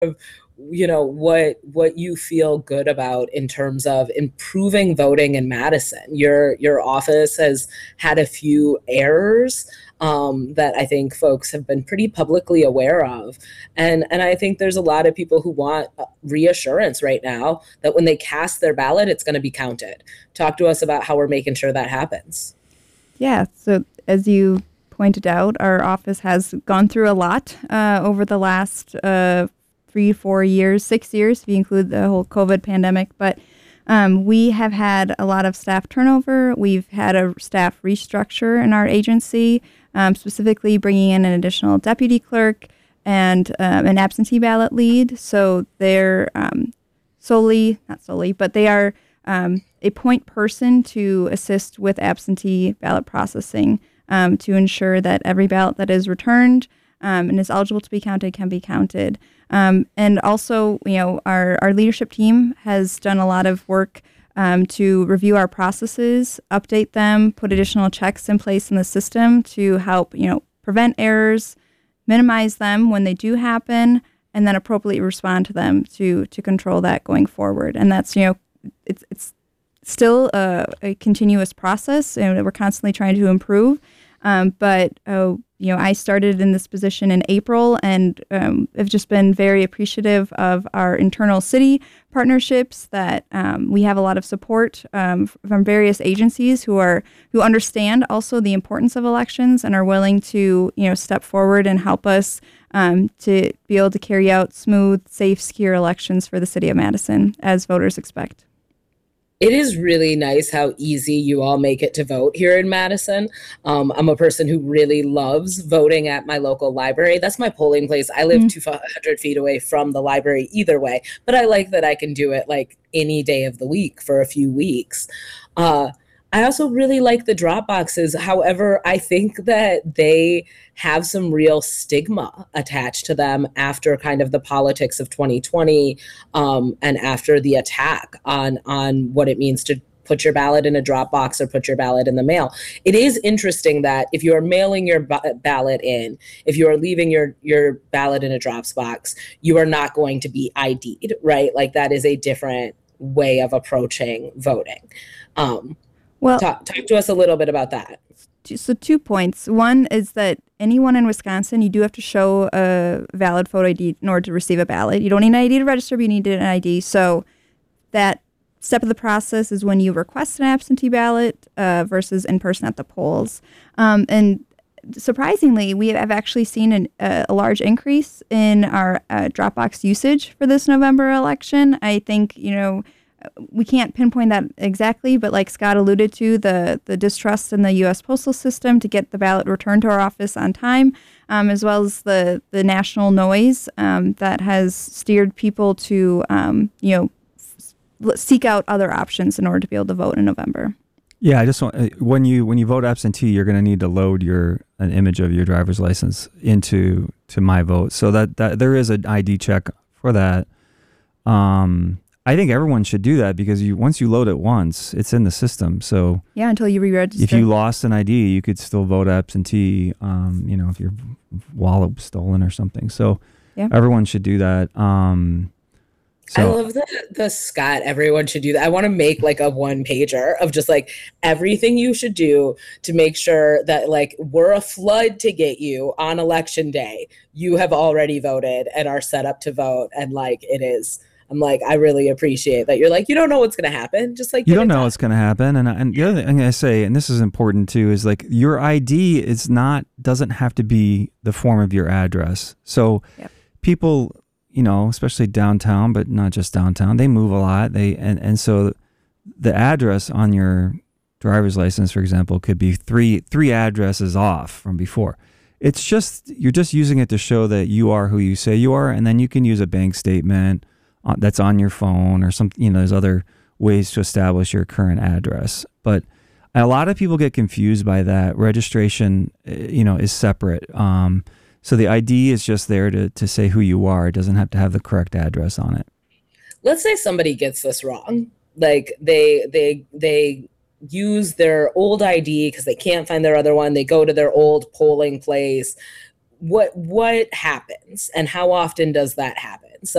what you feel good about in terms of improving voting in Madison. Your office has had a few errors that I think folks have been pretty publicly aware of, and I think there's a lot of people who want reassurance right now that when they cast their ballot, it's going to be counted. Talk to us about how we're making sure that happens. Yeah, so as you pointed out, our office has gone through a lot over the last 3, 4 years, 6 years, if you include the whole COVID pandemic. But we have had a lot of staff turnover. We've had a staff restructure in our agency, specifically bringing in an additional deputy clerk and an absentee ballot lead. So they're not solely, but they are a point person to assist with absentee ballot processing to ensure that every ballot that is returned and is eligible to be counted can be counted. And also, our leadership team has done a lot of work to review our processes, update them, put additional checks in place in the system to help, prevent errors, minimize them when they do happen, and then appropriately respond to them to control that going forward. And that's, it's still a continuous process, and we're constantly trying to improve. But I started in this position in April, and have just been very appreciative of our internal city partnerships. That we have a lot of support from various agencies who understand also the importance of elections and are willing to step forward and help us to be able to carry out smooth, safe, secure elections for the city of Madison as voters expect. It is really nice how easy you all make it to vote here in Madison. I'm a person who really loves voting at my local library. That's my polling place. I live 200 feet away from the library either way, but I like that I can do it like any day of the week for a few weeks. I also really like the drop boxes. However, I think that they have some real stigma attached to them after kind of the politics of 2020 and after the attack on what it means to put your ballot in a drop box or put your ballot in the mail. It is interesting that if you are mailing your ballot in, if you are leaving your ballot in a drop box, you are not going to be ID'd, right? Like that is a different way of approaching voting. Well, talk to us a little bit about that. So 2 points. One is that anyone in Wisconsin, you do have to show a valid photo ID in order to receive a ballot. You don't need an ID to register, but you need an ID. So that step of the process is when you request an absentee ballot versus in person at the polls. And surprisingly, we have actually seen a large increase in our Dropbox usage for this November election. I think, we can't pinpoint that exactly, but like Scott alluded to, the distrust in the U.S. postal system to get the ballot returned to our office on time, as well as the national noise that has steered people to, seek out other options in order to be able to vote in November. Yeah, I just want when you vote absentee, you're going to need to load an image of your driver's license into My Vote, so that there is an ID check for that. I think everyone should do that because once you load it once, it's in the system. So yeah, until you re-register. If you lost an ID, you could still vote absentee. If your wallet was stolen or something. So yeah, everyone should do that. I love the Scott, everyone should do that. I want to make like a one pager of just like everything you should do to make sure that like we're a flood to get you on election day. You have already voted and are set up to vote. And like it is. I'm like, I really appreciate that. You're like, you don't know what's going to happen. Just like you don't know what's going to happen. And the other thing I say, and this is important too, is like your ID doesn't have to be the form of your address. So people, especially downtown, but not just downtown, they move a lot. And so the address on your driver's license, for example, could be three addresses off from before. It's just, you're just using it to show that you are who you say you are. And then you can use a bank statement that's on your phone or something. There's other ways to establish your current address. But a lot of people get confused by that. Registration, is separate. So the ID is just there to say who you are. It doesn't have to have the correct address on it. Let's say somebody gets this wrong. Like they use their old ID because they can't find their other one. They go to their old polling place. What happens and how often does that happen?